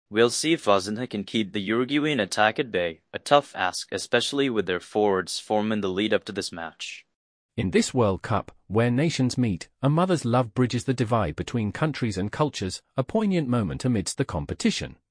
We'll see if Argentina can keep the Uruguayan attack at bay, a tough ask, especially with their forwards forming the lead up to this match. In this World Cup, where nations meet, a mother's love bridges the divide between countries and cultures, a poignant moment amidst the competition.